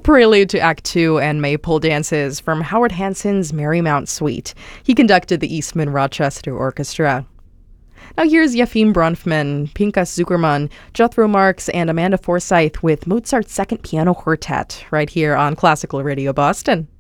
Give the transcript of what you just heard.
prelude to Act Two and Maypole dances from Howard Hanson's Marymount Suite. He conducted the Eastman Rochester Orchestra. Now here's Yefim Bronfman, Pinchas Zuckerman, Jethro Marx, and Amanda Forsyth with Mozart's Second Piano Quartet right here on Classical Radio Boston.